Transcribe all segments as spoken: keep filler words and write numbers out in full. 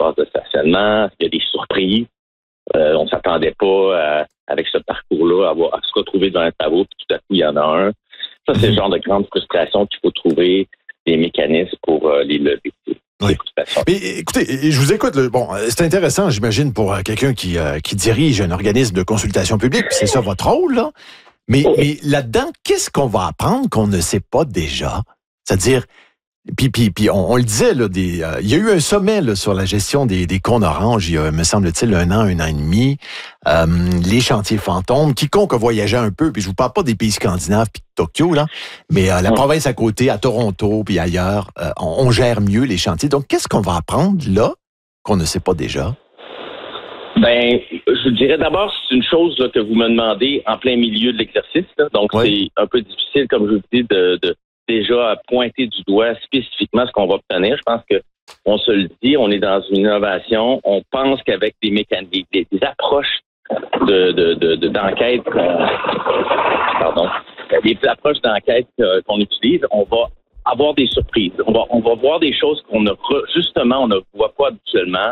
espaces de stationnement, il y a des surprises. Euh, on ne s'attendait pas à, avec ce parcours-là à, avoir, à se retrouver devant un travaux, puis tout à coup, il y en a un. Ça, c'est le genre de grande frustration qu'il faut trouver des mécanismes pour euh, les lever. Oui. Mais écoutez, je vous écoute. Là. Bon, c'est intéressant, j'imagine, pour quelqu'un qui, euh, qui dirige un organisme de consultation publique. C'est ça votre rôle, là. Mais, oh. mais là-dedans, qu'est-ce qu'on va apprendre qu'on ne sait pas déjà? C'est-à-dire, puis, puis, puis on, on le disait, là, des, euh, il y a eu un sommet là, sur la gestion des, des cônes oranges il y a, me semble-t-il, un an, un an et demi. Euh, les chantiers fantômes. Quiconque a voyagé un peu, puis je vous parle pas des pays scandinaves puis de Tokyo, là, mais euh, la oh. province à côté, à Toronto puis ailleurs, euh, on, on gère mieux les chantiers. Donc, qu'est-ce qu'on va apprendre là qu'on ne sait pas déjà? Ben, je dirais d'abord, c'est une chose là, que vous me demandez en plein milieu de l'exercice. Là. Donc, oui. c'est un peu difficile, comme je vous dis, de, de déjà pointer du doigt spécifiquement ce qu'on va obtenir. Je pense que on se le dit, on est dans une innovation. On pense qu'avec des mécaniques, des, des approches de, de, de, de d'enquête, qu'on, pardon, des approches d'enquête qu'on utilise, on va avoir des surprises. On va, on va voir des choses qu'on ne, justement, on ne voit pas habituellement.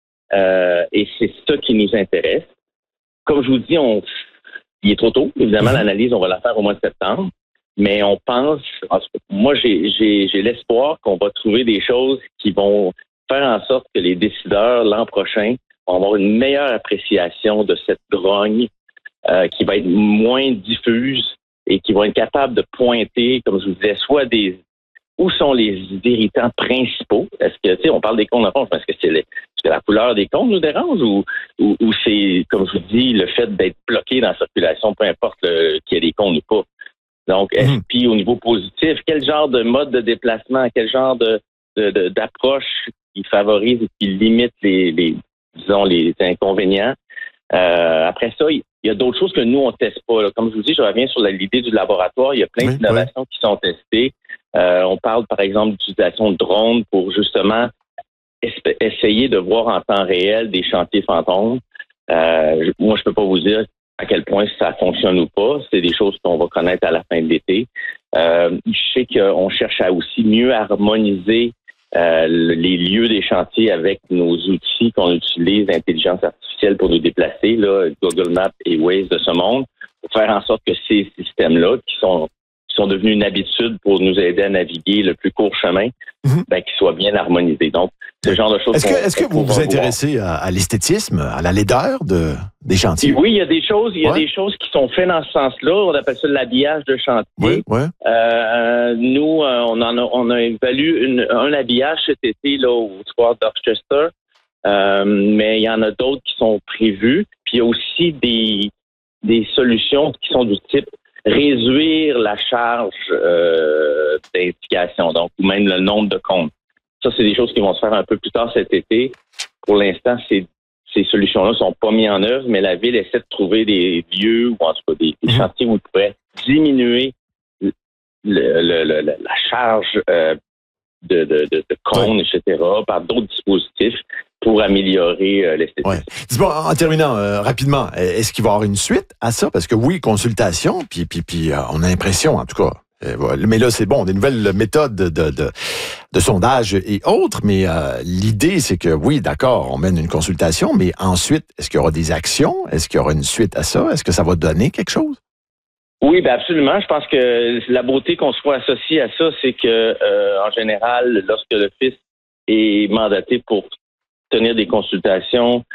Euh, et c'est ça qui nous intéresse. Comme je vous dis, on, il est trop tôt. Évidemment, mmh. l'analyse, on va la faire au mois de septembre. Mais on pense, moi, j'ai, j'ai, j'ai l'espoir qu'on va trouver des choses qui vont faire en sorte que les décideurs, l'an prochain, vont avoir une meilleure appréciation de cette grogne euh, qui va être moins diffuse et qui vont être capables de pointer, comme je vous disais, soit des où sont les irritants principaux. Est-ce que, tu sais, on parle des cônes oranges, est-ce que c'est les, est-ce que la couleur des cônes nous dérange ou, ou, ou c'est, comme je vous dis, le fait d'être bloqué dans la circulation, peu importe le, qu'il y ait des cônes ou pas. Donc, mmh. puis au niveau positif, quel genre de mode de déplacement, quel genre de, de, de d'approche qui favorise et qui limite les, les disons, les inconvénients. Euh, après ça, il y a d'autres choses que nous, on ne teste pas. Là. Comme je vous dis, je reviens sur la, l'idée du laboratoire. Il y a plein oui, d'innovations oui. qui sont testées. Euh, on parle, par exemple, d'utilisation de drones pour justement esp- essayer de voir en temps réel des chantiers fantômes. Euh, moi, je ne peux pas vous dire à quel point ça fonctionne ou pas. C'est des choses qu'on va connaître à la fin de l'été. Euh, je sais qu'on cherche à aussi mieux harmoniser euh, les lieux des chantiers avec nos outils qu'on utilise, l'intelligence artificielle pour nous déplacer, là, Google Maps et Waze de ce monde, pour faire en sorte que ces systèmes-là, qui sont qui sont devenus une habitude pour nous aider à naviguer le plus court chemin, mm-hmm. ben, qu'ils soient bien harmonisés. Donc, ce genre de choses. Est-ce que, est-ce que vous vous intéressez à, à l'esthétisme, à la laideur de, des chantiers? Et oui, il y a des choses, il y a ouais. des choses qui sont faites dans ce sens-là. On appelle ça l'habillage de chantier. Oui, ouais. euh, nous, euh, on en a, on a évalué une, un habillage cet été là au Square Dorchester, euh, mais il y en a d'autres qui sont prévus. Puis il y a aussi des des solutions qui sont du type réduire la charge euh, d'indication, donc ou même le nombre de comptes. Ça, c'est des choses qui vont se faire un peu plus tard cet été. Pour l'instant, ces, ces solutions-là sont pas mises en œuvre, mais la ville essaie de trouver des lieux ou en tout cas des, des mmh. chantiers où il pourrait diminuer le, le, le, la charge euh, de, de, de, de cônes, oui. et cetera, par d'autres dispositifs pour améliorer euh, l'esthétique. Ouais. Dis-moi, en terminant euh, rapidement, est-ce qu'il va y avoir une suite à ça? Parce que oui, consultation, puis, puis, puis euh, on a l'impression, en tout cas, euh, mais là, c'est bon, des nouvelles méthodes de, de, de, de sondage et autres, mais euh, l'idée, c'est que oui, d'accord, on mène une consultation, mais ensuite, est-ce qu'il y aura des actions? Est-ce qu'il y aura une suite à ça? Est-ce que ça va donner quelque chose? Oui, ben absolument. Je pense que la beauté qu'on soit associé à ça, c'est que euh, en général, lorsque l'Office est mandaté pour tenir des consultations,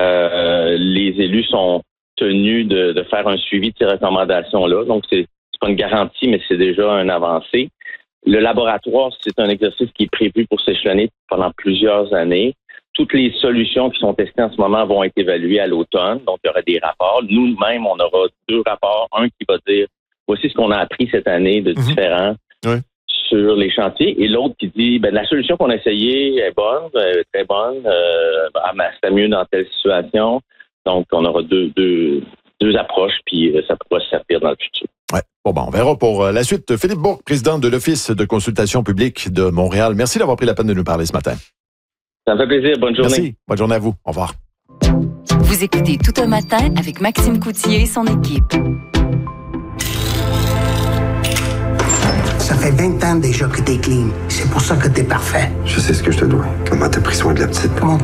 euh, les élus sont tenus de, de faire un suivi de ces recommandations-là. Donc, c'est, c'est pas une garantie, mais c'est déjà un avancé. Le laboratoire, c'est un exercice qui est prévu pour s'échelonner pendant plusieurs années. Toutes les solutions qui sont testées en ce moment vont être évaluées à l'automne. Donc, il y aura des rapports. Nous-mêmes, on aura deux rapports. Un qui va dire, voici ce qu'on a appris cette année de différent mmh. oui. sur les chantiers. Et l'autre qui dit, ben, la solution qu'on a essayée est bonne, est très bonne. Euh, c'est mieux dans telle situation. Donc, on aura deux, deux, deux approches, puis ça pourra se servir dans le futur. Ouais. Bon, ben, on verra pour la suite. Philippe Bourque, président de l'Office de consultation publique de Montréal. Merci d'avoir pris la peine de nous parler ce matin. Ça me fait plaisir. Bonne journée. Merci. Bonne journée à vous. Au revoir. Vous écoutez Tout un matin avec Maxime Coutier et son équipe. Ça fait vingt ans déjà que t'es clean. C'est pour ça que t'es parfait. Je sais ce que je te dois. Comment t'as pris soin de la petite. Comment